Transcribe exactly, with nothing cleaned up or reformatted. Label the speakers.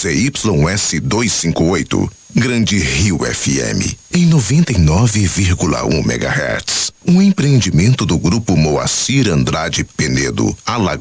Speaker 1: Z Y S duzentos e cinquenta e oito. Grande Rio F M, em noventa e nove vírgula um megahertz. Um empreendimento do Grupo Moacir Andrade Penedo, Alagoas.